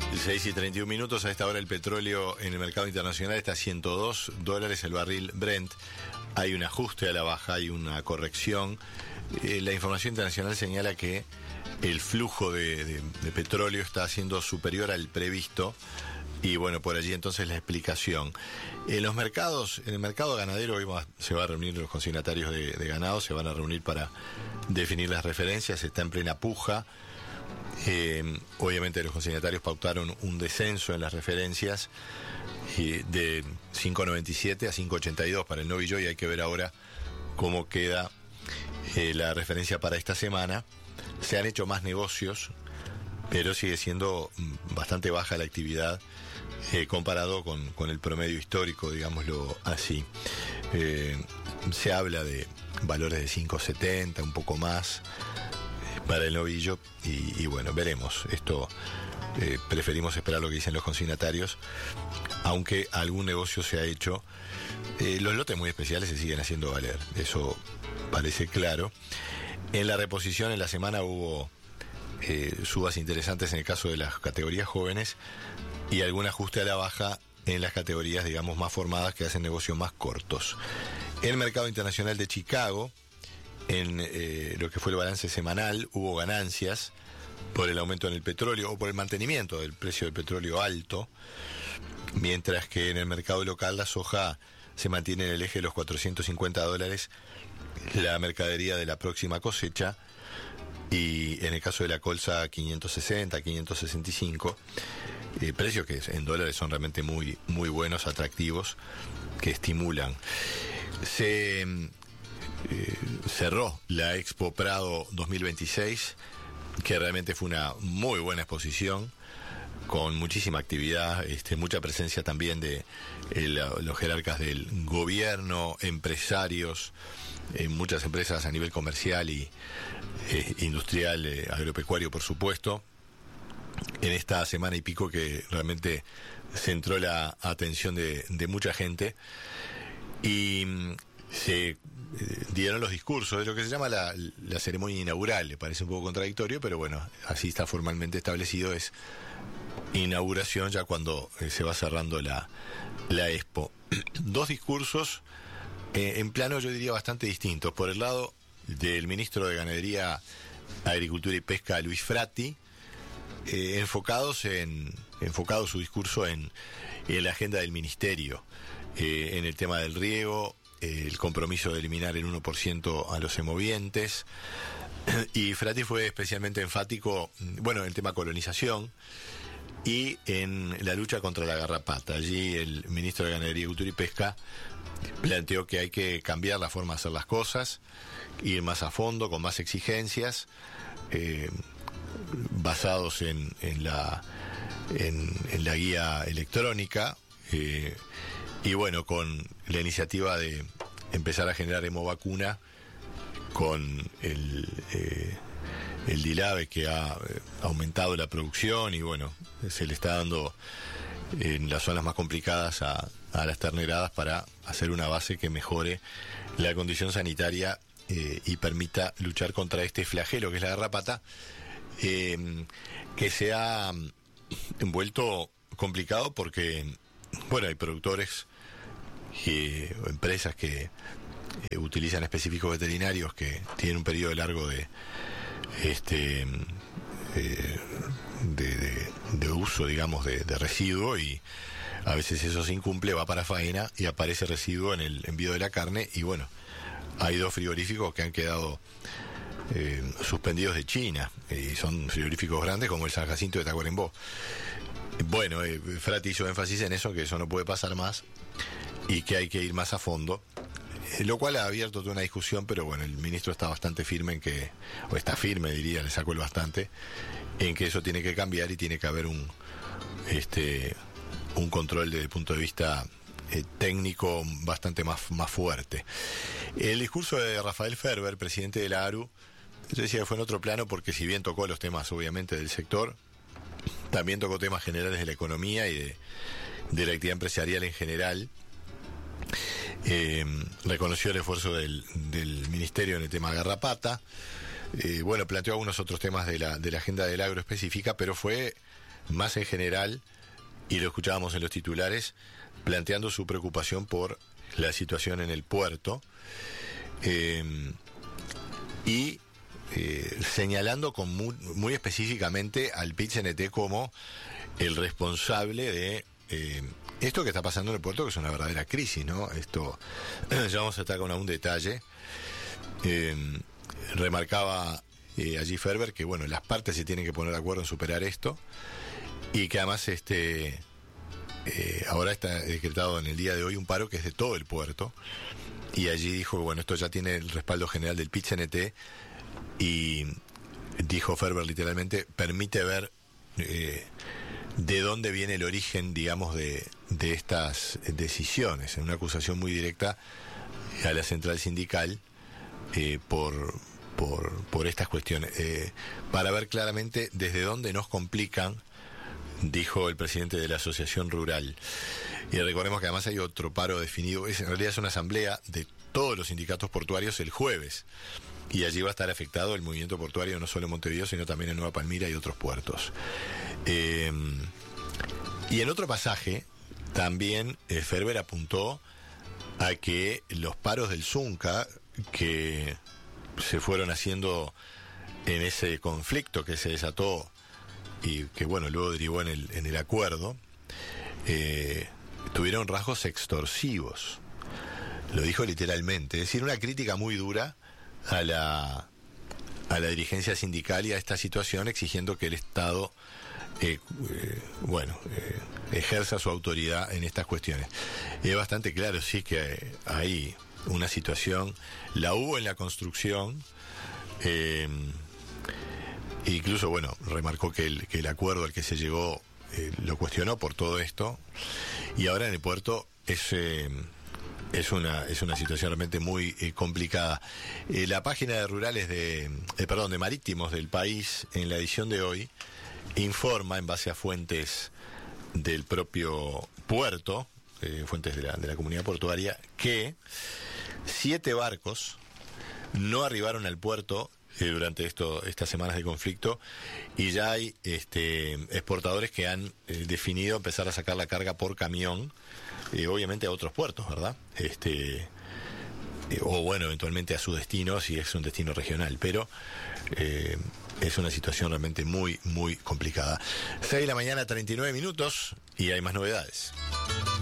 6:31. A esta hora el petróleo en el mercado internacional está a $102 el barril Brent. Hay un ajuste a la baja, hay una corrección. La información internacional señala que el flujo de petróleo está siendo superior al previsto. Y bueno, por allí entonces la explicación. En los mercados, en el mercado ganadero hoy se va a reunir los consignatarios de ganado, se van a reunir para definir las referencias, está en plena puja. Obviamente los consignatarios pautaron un descenso en las referencias de 5.97 a 5.82 para el novillo, y hay que ver ahora cómo queda la referencia para esta semana. Se han hecho más negocios, pero sigue siendo bastante baja la actividad comparado con el promedio histórico, digámoslo así. Se habla de valores de 5.70, un poco más para el novillo, y bueno, veremos. Esto preferimos esperar lo que dicen los consignatarios, aunque algún negocio se ha hecho. Los lotes muy especiales se siguen haciendo valer, eso parece claro. En la reposición en la semana hubo subas interesantes en el caso de las categorías jóvenes y algún ajuste a la baja en las categorías, digamos, más formadas, que hacen negocios más cortos. En el mercado internacional de Chicago, en lo que fue el balance semanal, hubo ganancias por el aumento en el petróleo o por el mantenimiento del precio del petróleo alto, mientras que en el mercado local la soja se mantiene en el eje de los $450, la mercadería de la próxima cosecha, y en el caso de la colza 560, 565, precios que en dólares son realmente muy, muy buenos, atractivos, que estimulan. Se cerró la Expo Prado 2026, que realmente fue una muy buena exposición, con muchísima actividad, mucha presencia también de los jerarcas del gobierno, empresarios, muchas empresas a nivel comercial y industrial, agropecuario, por supuesto. En esta semana y pico que realmente centró la atención de mucha gente, y se dieron los discursos de lo que se llama la ceremonia inaugural. Le parece un poco contradictorio, pero bueno, así está formalmente establecido, es inauguración ya cuando se va cerrando la Expo. Dos discursos en plano, yo diría, bastante distintos. Por el lado del ministro de Ganadería, Agricultura y Pesca, Luis Frati, enfocado su discurso en la agenda del ministerio, en el tema del riego, el compromiso de eliminar el 1% a los semovientes, y Frati fue especialmente enfático, bueno, en el tema colonización y en la lucha contra la garrapata. Allí el ministro de Ganadería, Agricultura y Pesca planteó que hay que cambiar la forma de hacer las cosas, ir más a fondo, con más exigencias, basados en la guía electrónica, y bueno, con la iniciativa de empezar a generar hemovacuna con el Dilave, que ha aumentado la producción, y bueno, se le está dando en las zonas más complicadas a las terneradas para hacer una base que mejore la condición sanitaria y permita luchar contra este flagelo que es la garrapata, que se ha vuelto complicado porque, bueno, hay productores o empresas que utilizan específicos veterinarios que tienen un periodo largo de uso, digamos, de residuo, y a veces eso se incumple, va para faena y aparece residuo en el envío de la carne. Y bueno, hay dos frigoríficos que han quedado suspendidos de China, y son frigoríficos grandes como el San Jacinto de Tacuarembó. Bueno, Frati hizo énfasis en eso, que eso no puede pasar más y que hay que ir más a fondo, lo cual ha abierto toda una discusión, pero bueno, el ministro está bastante firme está firme, diría, le sacó el bastante, en que eso tiene que cambiar y tiene que haber un control desde el punto de vista técnico bastante más fuerte. El discurso de Rafael Ferber, presidente de la ARU, yo decía que fue en otro plano, porque si bien tocó los temas obviamente del sector, también tocó temas generales de la economía y de la actividad empresarial en general. Reconoció el esfuerzo del ministerio en el tema garrapata. Bueno, planteó algunos otros temas de la agenda del agro específica, pero fue más en general, y lo escuchábamos en los titulares, planteando su preocupación por la situación en el puerto, y señalando muy específicamente al PIT-CNT como el responsable de esto que está pasando en el puerto, que es una verdadera crisis, ¿no? Esto, ya vamos a estar con un detalle. Remarcaba allí Ferber que, bueno, las partes se tienen que poner de acuerdo en superar esto, y que además ahora está decretado en el día de hoy un paro que es de todo el puerto, y allí dijo, bueno, esto ya tiene el respaldo general del PIT-CNT, y dijo Ferber literalmente, permite ver de dónde viene el origen, digamos, de estas decisiones, en una acusación muy directa a la central sindical por estas cuestiones, para ver claramente desde dónde nos complican, dijo el presidente de la Asociación Rural. Y recordemos que además hay otro paro definido, en realidad es una asamblea de todos los sindicatos portuarios el jueves, y allí va a estar afectado el movimiento portuario no solo en Montevideo, sino también en Nueva Palmira y otros puertos. Y en otro pasaje también Ferber apuntó a que los paros del Zunca que se fueron haciendo en ese conflicto que se desató y que, bueno, luego derivó en el acuerdo, tuvieron rasgos extorsivos. Lo dijo literalmente, es decir, una crítica muy dura a la dirigencia sindical y a esta situación, exigiendo que el Estado ejerza su autoridad en estas cuestiones. Es bastante claro, sí, que hay una situación, la hubo en la construcción, incluso, bueno, remarcó que el acuerdo al que se llegó lo cuestionó por todo esto, y ahora en el puerto es una situación realmente muy complicada. La página de rurales de marítimos del País, en la edición de hoy, informa, en base a fuentes del propio puerto, fuentes de la comunidad portuaria, que 7 barcos no arribaron al puerto durante estas semanas de conflicto, y ya hay exportadores que han definido empezar a sacar la carga por camión, obviamente a otros puertos, ¿verdad? O bueno, eventualmente a su destino, si es un destino regional, pero es una situación realmente muy, muy complicada. 6 de la mañana, 39 minutos, y hay más novedades.